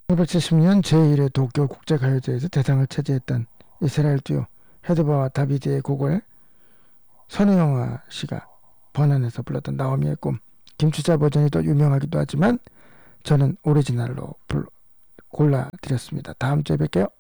1970년 제1회 도쿄 국제가요제에서 대상을 차지했던 이스라엘 듀오 헤드바와 다비드의 곡을 선우영아 씨가 번안해서 불렀던 나오미의 꿈. 김추자 버전이 더 유명하기도 하지만 저는 오리지널로 골라드렸습니다. 다음 주에 뵐게요.